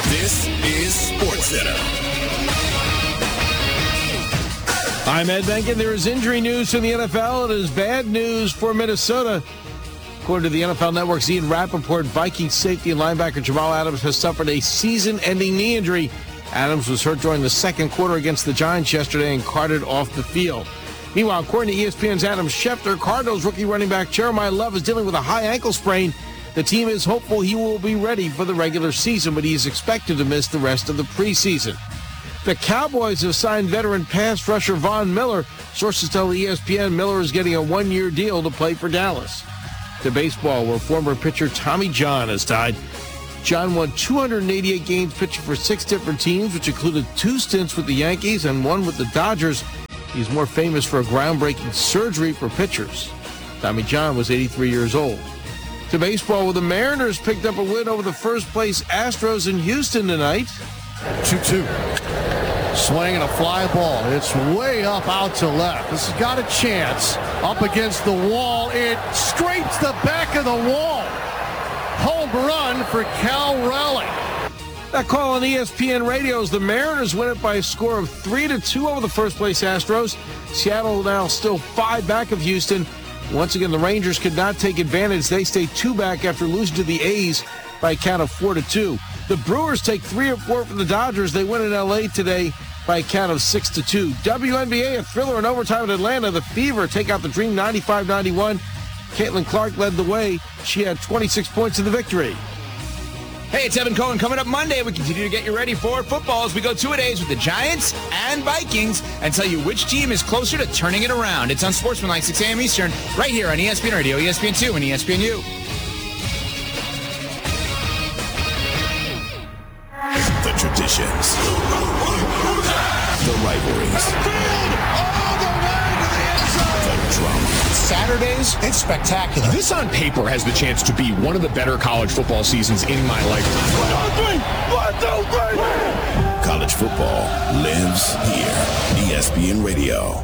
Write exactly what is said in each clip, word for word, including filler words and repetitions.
This is SportsCenter. I'm Ed Benkin. There is injury news from the N F L. It is bad news for Minnesota. According to the N F L Network's Ian Rappaport, Vikings safety and linebacker Jamal Adams has suffered a season-ending knee injury. Adams was hurt during the second quarter against the Giants yesterday and carted off the field. Meanwhile, according to E S P N's Adam Schefter, Cardinals rookie running back Jeremiah Love is dealing with a high ankle sprain. The team is hopeful he will be ready for the regular season, but he is expected to miss the rest of the preseason. The Cowboys have signed veteran pass rusher Von Miller. Sources tell E S P N Miller is getting a one-year deal to play for Dallas. To baseball, where former pitcher Tommy John has died. John won two hundred eighty-eight games pitching for six different teams, which included two stints with the Yankees and one with the Dodgers. He's more famous for a groundbreaking surgery for pitchers. Tommy John was eighty-three years old. To baseball, where the Mariners picked up a win over the first-place Astros in Houston tonight. two two. Swing and a fly ball. It's way up out to left. This has got a chance. Up against the wall. It scrapes the back of the wall. Home run for Cal Raleigh. That call on E S P N radio is the Mariners win it by a score of three to two over the first-place Astros. Seattle now still five back of Houston. Once again, the Rangers could not take advantage. They stay two back after losing to the A's by a count of four to two. The Brewers take three or four from the Dodgers. They win in L A today by a count of six to two. W N B A, a thriller in overtime in Atlanta. The Fever take out the Dream ninety-five ninety-one. Caitlin Clark led the way. She had twenty-six points in the victory. Hey, it's Evan Cohen. Coming up Monday, we continue to get you ready for football as we go two-a-days with the Giants and Vikings and tell you which team is closer to turning it around. It's on Sportsmanlike, six a.m. Eastern, right here on E S P N Radio, E S P N two, and E S P N U. The traditions, the rivalries, the drama. Saturdays, it's spectacular. This on paper has the chance to be one of the better college football seasons in my lifetime. College football lives here. E S P N Radio.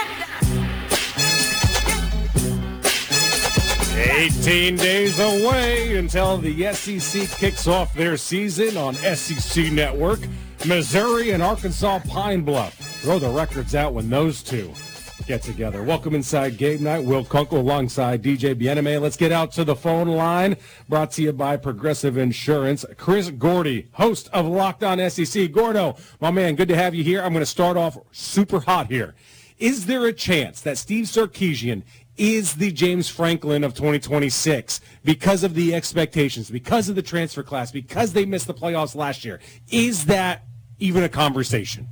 eighteen days away until the S E C kicks off their season on S E C Network. Missouri and Arkansas Pine Bluff. Throw the records out when those two get together. Welcome inside Game Night. Will Kunkel alongside D J Bieneme. Let's get out to the phone line. Brought to you by Progressive Insurance. Chris Gordy, host of Locked On S E C. Gordo, my man, good to have you here. I'm going to start off super hot here. Is there a chance that Steve Sarkisian is the James Franklin of twenty twenty-six because of the expectations, because of the transfer class, because they missed the playoffs last year? Is that even a conversation?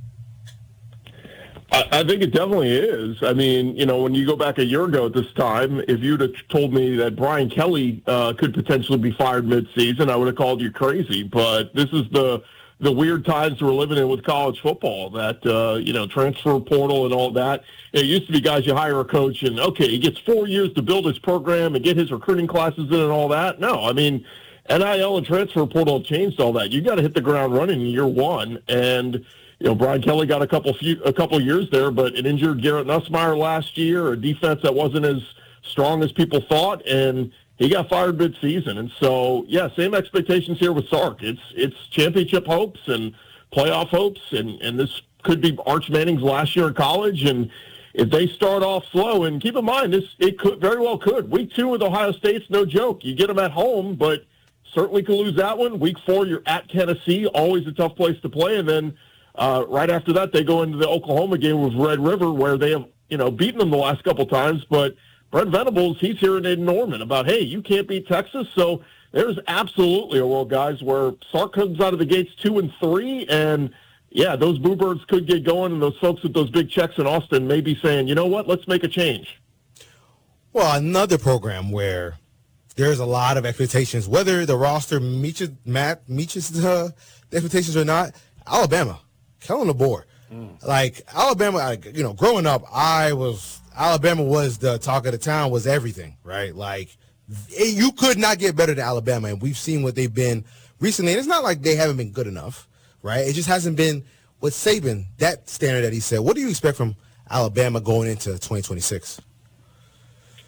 I think it definitely is. I mean, you know, when you go back a year ago at this time, if you'd have told me that Brian Kelly uh, could potentially be fired midseason, I would have called you crazy. But this is the the weird times we're living in with college football, that, uh, you know, transfer portal and all that. It used to be guys, you hire a coach and, okay, he gets four years to build his program and get his recruiting classes in and all that. No, I mean, N I L and transfer portal have changed all that. You got to hit the ground running in year one. And, you know, Brian Kelly got a couple few, a couple years there, but it injured Garrett Nussmeier last year, a defense that wasn't as strong as people thought, and he got fired mid-season. And so, yeah, same expectations here with Sark. It's it's championship hopes and playoff hopes, and, and this could be Arch Manning's last year in college. And if they start off slow, and keep in mind, this it could very well could. Week two with Ohio State's no joke. You get them at home, but certainly could lose that one. Week four, you're at Tennessee, always a tough place to play, and then Uh, right after that, they go into the Oklahoma game with Red River, where they have, you know, beaten them the last couple times. But Brent Venables, he's hearing in Norman about, hey, you can't beat Texas. So there's absolutely a world, guys, where Sark comes out of the gates two and three, and yeah, those Bluebirds could get going, and those folks with those big checks in Austin may be saying, you know what, let's make a change. Well, another program where there's a lot of expectations, whether the roster meets Matt meets the expectations or not. Alabama. Kellen DeBoer. Mm. Like, Alabama, I, you know, growing up, I was, Alabama was the talk of the town, was everything, right? Like, it, you could not get better than Alabama, and we've seen what they've been recently. And it's not like they haven't been good enough, right? It just hasn't been with Saban, that standard that he said. What do you expect from Alabama going into twenty twenty-six?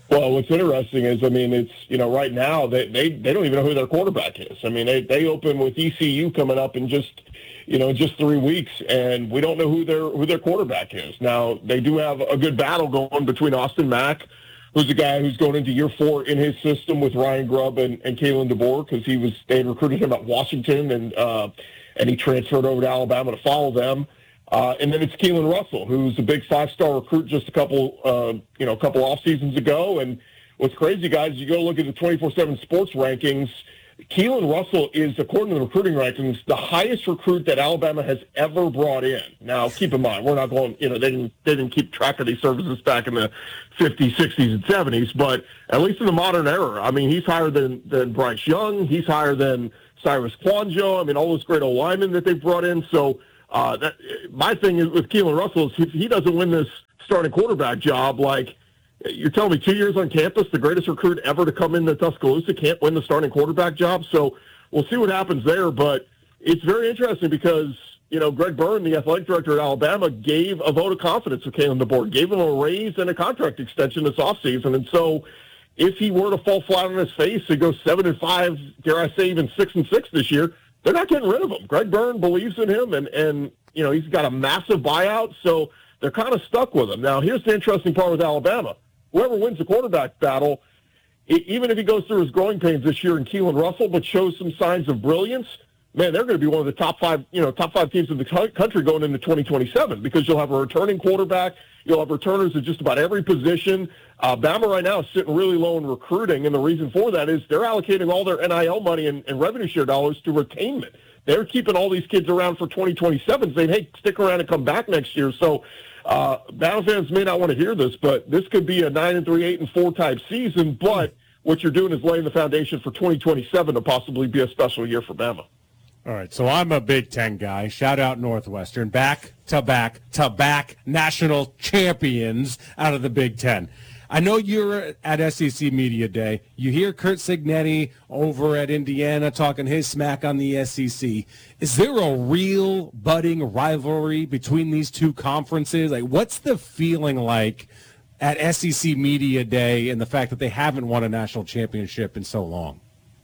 Well, what's interesting is, I mean, it's, you know, right now they, they, they don't even know who their quarterback is. I mean, they, they open with E C U coming up in just, you know, just three weeks, and we don't know who their who their quarterback is. Now, they do have a good battle going between Austin Mack, who's a guy who's going into year four in his system with Ryan Grubb and, and Kalen DeBoer, because he was they had recruited him at Washington, and uh, and he transferred over to Alabama to follow them. Uh, and then it's Keelan Russell, who's a big five-star recruit just a couple, uh, you know, a couple off seasons ago. And what's crazy, guys, you go look at the twenty-four seven sports rankings. Keelan Russell is, according to the recruiting rankings, the highest recruit that Alabama has ever brought in. Now, keep in mind, we're not going, you know, they didn't they didn't keep track of these services back in the fifties, sixties, and seventies, but at least in the modern era, I mean, he's higher than than Bryce Young, he's higher than Cyrus Kwanjo. I mean, all those great old linemen that they've brought in. So. Uh, that, my thing is with Keelan Russell is if he doesn't win this starting quarterback job, like you're telling me two years on campus, the greatest recruit ever to come into Tuscaloosa can't win the starting quarterback job. So we'll see what happens there. But it's very interesting because, you know, Greg Byrne, the athletic director at Alabama, gave a vote of confidence to Kalen DeBoer, gave him a raise and a contract extension this offseason. And so if he were to fall flat on his face and go seven and five, dare I say even six and six this year, they're not getting rid of him. Greg Byrne believes in him, and, and you know, he's got a massive buyout, so they're kind of stuck with him. Now, here's the interesting part with Alabama. Whoever wins the quarterback battle, even if he goes through his growing pains this year in Keelan Russell, but shows some signs of brilliance, man, they're going to be one of the top five, you know, top five teams in the country going into twenty twenty-seven because you'll have a returning quarterback. You'll have returners at just about every position. Uh, Bama right now is sitting really low in recruiting, and the reason for that is they're allocating all their N I L money and, and revenue share dollars to retainment. They're keeping all these kids around for twenty twenty-seven, saying, hey, stick around and come back next year. So uh, Bama fans may not want to hear this, but this could be a nine and three, eight and four type season, but what you're doing is laying the foundation for twenty twenty-seven to possibly be a special year for Bama. All right, so I'm a Big Ten guy. Shout out Northwestern. Back to back to back national champions out of the Big Ten. I know you're at S E C Media Day. You hear Curt Cignetti over at Indiana talking his smack on the S E C. Is there a real budding rivalry between these two conferences? Like, what's the feeling like at S E C Media Day and the fact that they haven't won a national championship in so long?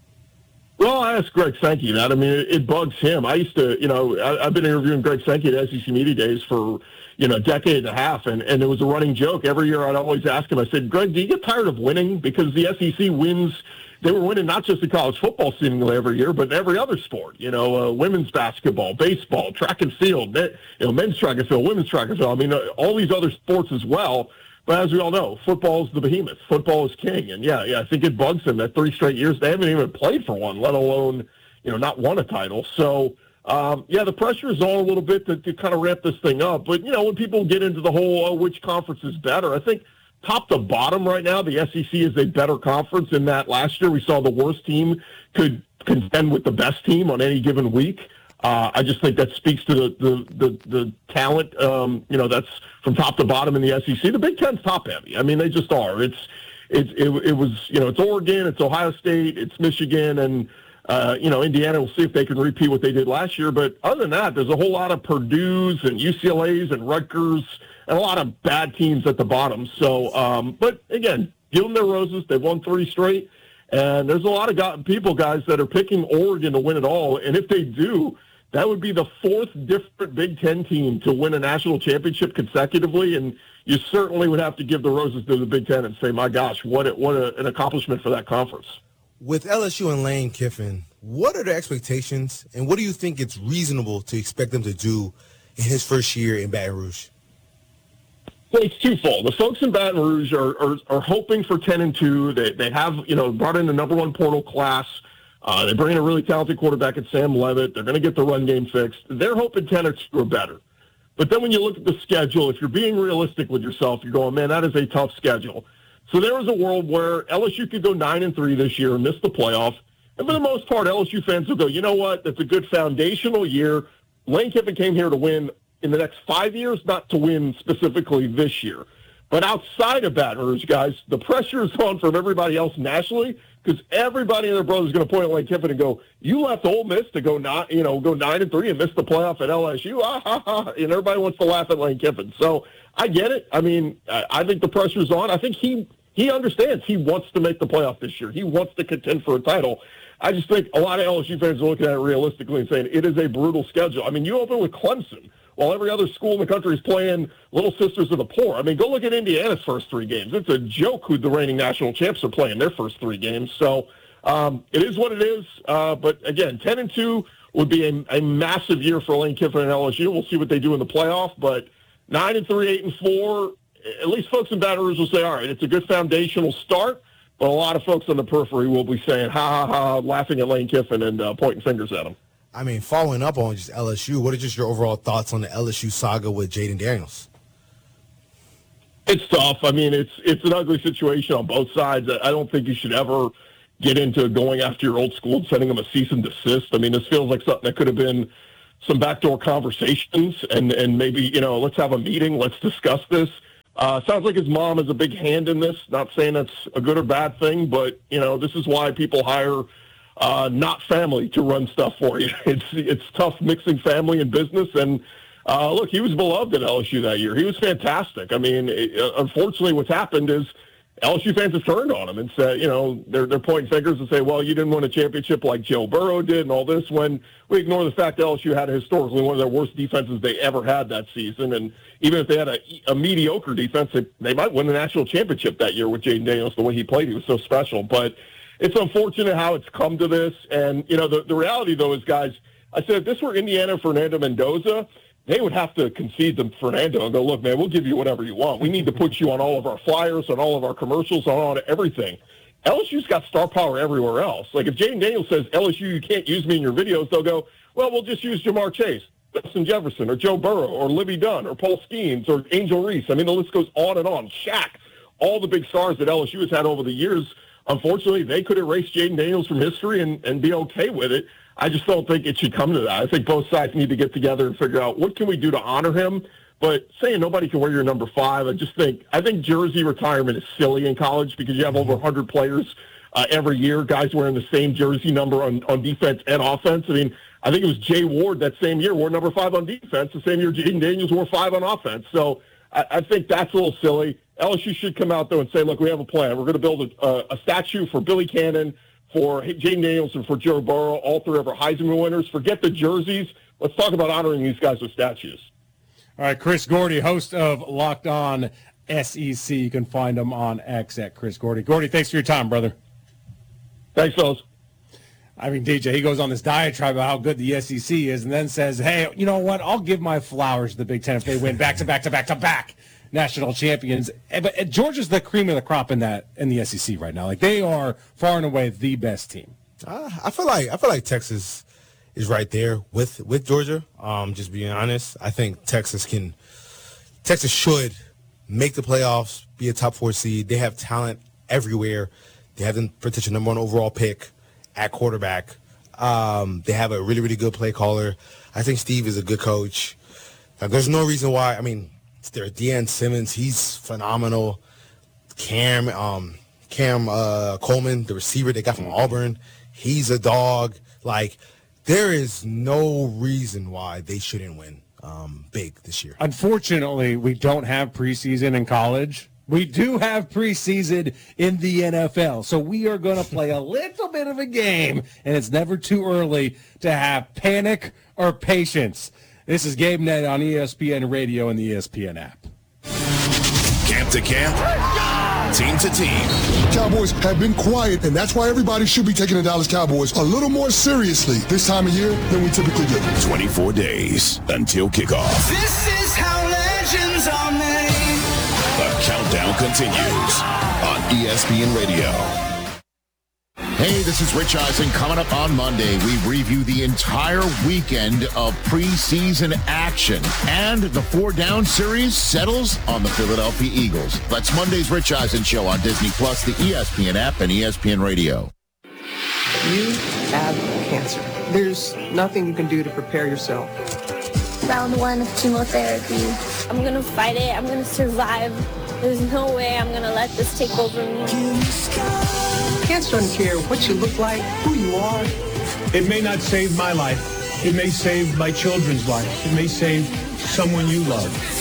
Well, I asked Greg Sankey that. I mean, it, it bugs him. I used to, you know, I, I've been interviewing Greg Sankey at S E C Media Days for, you know, a decade and a half, and, and it was a running joke. Every year I'd always ask him, I said, Greg, do you get tired of winning? Because the S E C wins, they were winning not just in college football seemingly every year, but in every other sport, you know, uh, women's basketball, baseball, track and field, you know, men's track and field, women's track and field. I mean, uh, all these other sports as well. But as we all know, football is the behemoth. Football is king. And, yeah, yeah, I think it bugs them that three straight years they haven't even played for one, let alone, you know, not won a title. So, um, yeah, the pressure is on a little bit to, to kind of ramp this thing up. But, you know, when people get into the whole, oh, which conference is better, I think top to bottom right now, the S E C is a better conference in that last year we saw the worst team could contend with the best team on any given week. Uh, I just think that speaks to the the, the, the talent, um, you know, that's from top to bottom in the S E C. The Big Ten's top heavy. I mean, they just are. It's it's it, it was you know it's Oregon, it's Ohio State, it's Michigan, and uh, you know Indiana. We'll see if they can repeat what they did last year. But other than that, there's a whole lot of Purdue's and U C L A's and Rutgers and a lot of bad teams at the bottom. So, um, but again, give them their roses. They've won three straight, and there's a lot of guys, people, guys, that are picking Oregon to win it all. And if they do, that would be the fourth different Big Ten team to win a national championship consecutively, and you certainly would have to give the roses to the Big Ten and say, my gosh, what a, what a, an accomplishment for that conference. With L S U and Lane Kiffin, what are the expectations, and what do you think it's reasonable to expect them to do in his first year in Baton Rouge? Well, it's twofold. The folks in Baton Rouge are, are, are hoping for ten and two. They, they have, you know, brought in the number one portal class. Uh, they bring in a really talented quarterback at Sam Levitt. They're going to get the run game fixed. They're hoping ten or two are better. But then when you look at the schedule, if you're being realistic with yourself, you're going, man, that is a tough schedule. So there was a world where L S U could go nine and three this year and miss the playoff. And for the most part, L S U fans will go, you know what, that's a good foundational year. Lane Kiffin came here to win in the next five years, not to win specifically this year. But outside of Baton Rouge, guys, the pressure is on from everybody else nationally, because everybody and their brother is going to point at Lane Kiffin and go, you left Ole Miss to go not, you know, go nine and three and miss the playoff at L S U, ah, ha, ha, and everybody wants to laugh at Lane Kiffin. So I get it. I mean, I, I think the pressure's on. I think he he understands he wants to make the playoff this year. He wants to contend for a title. I just think a lot of L S U fans are looking at it realistically and saying it is a brutal schedule. I mean, you open with Clemson while every other school in the country is playing Little Sisters of the Poor. I mean, go look at Indiana's first three games. It's a joke who the reigning national champs are playing their first three games. So um, it is what it is. Uh, but, again, ten and two would be a, a massive year for Lane Kiffin and L S U. We'll see what they do in the playoff. But nine and three, eight and four, at least folks in Baton Rouge will say, all right, it's a good foundational start. But a lot of folks on the periphery will be saying, ha, ha, ha, laughing at Lane Kiffin and uh, pointing fingers at him. I mean, following up on just L S U, what are just your overall thoughts on the L S U saga with Jaden Daniels? It's tough. I mean, it's it's an ugly situation on both sides. I don't think you should ever get into going after your old school and sending them a cease and desist. I mean, this feels like something that could have been some backdoor conversations and, and maybe, you know, let's have a meeting, let's discuss this. Uh, sounds like his mom has a big hand in this. Not saying that's a good or bad thing, but, you know, this is why people hire uh, not family to run stuff for you. It's it's tough mixing family and business. And, uh, look, he was beloved at L S U that year. He was fantastic. I mean, it, uh, unfortunately, what's happened is L S U fans have turned on him and said, you know, they're, they're pointing fingers and say, well, you didn't win a championship like Joe Burrow did and all this, when we ignore the fact that L S U had historically one of their worst defenses they ever had that season. And even if they had a, a mediocre defense, they, they might win the national championship that year with Jaden Daniels. The way he played, he was so special. But it's unfortunate how it's come to this. And, you know, the, the reality, though, is, guys, I said if this were Indiana, Fernando Mendoza, they would have to concede to Fernando and go, look, man, we'll give you whatever you want. We need to put you on all of our flyers, on all of our commercials, on all of everything. L S U's got star power everywhere else. Like if Jaden Daniels says, L S U, you can't use me in your videos, they'll go, well, we'll just use Jamar Chase, Justin Jefferson, or Joe Burrow, or Libby Dunn, or Paul Skeens, or Angel Reese. I mean, the list goes on and on. Shaq, all the big stars that L S U has had over the years. Unfortunately, they could erase Jaden Daniels from history and, and be okay with it. I just don't think it should come to that. I think both sides need to get together and figure out what can we do to honor him. But saying nobody can wear your number five, I just think I think jersey retirement is silly in college because you have over one hundred players uh, every year, guys wearing the same jersey number on, on defense and offense. I mean, I think it was Jay Ward that same year wore number five on defense. The same year Jaden Daniels wore five on offense. So I, I think that's a little silly. L S U should come out, though, and say, look, we have a plan. We're going to build a, a statue for Billy Cannon, for Jaden Daniels, and for Joe Burrow, all three of our Heisman winners. Forget the jerseys. Let's talk about honoring these guys with statues. All right, Chris Gordy, host of Locked On S E C. You can find him on X at Chris Gordy. Gordy, thanks for your time, brother. Thanks, fellas. I mean, D J, he goes on this diatribe about how good the S E C is and then says, hey, you know what? I'll give my flowers to the Big Ten if they win back-to-back to back-to-back national champions. But Georgia's the cream of the crop in that in the S E C right now. Like, they are far and away the best team. Uh, I feel like I feel like Texas is right there with with Georgia. Um, just being honest, I think Texas can. Texas should make the playoffs, be a top four seed. They have talent everywhere. They have the potential number one overall pick at quarterback. Um, they have a really really good play caller. I think Steve is a good coach. Like, there's no reason why. I mean, there's Deion Simmons. He's phenomenal. Cam um, Cam uh, Coleman, the receiver they got from Auburn, he's a dog. Like, there is no reason why they shouldn't win um, big this year. Unfortunately, we don't have preseason in college. We do have preseason in the N F L, so we are going to play a little bit of a game, and it's never too early to have panic or patience. This is Gabe Nett on E S P N Radio and the E S P N app. Camp to camp, team to team. Cowboys have been quiet, and that's why everybody should be taking the Dallas Cowboys a little more seriously this time of year than we typically do. twenty-four days until kickoff. This is how legends are made. The countdown continues on E S P N Radio. Hey, this is Rich Eisen. Coming up on Monday, we review the entire weekend of preseason action. And the four-down series settles on the Philadelphia Eagles. That's Monday's Rich Eisen Show on Disney Plus, the E S P N app, and E S P N Radio. You have cancer. There's nothing you can do to prepare yourself. Round one of chemotherapy. I'm going to fight it. I'm going to survive. There's no way I'm going to let this take over me. Cancer doesn't care what you look like, who you are. It may not save my life. It may save my children's life. It may save someone you love.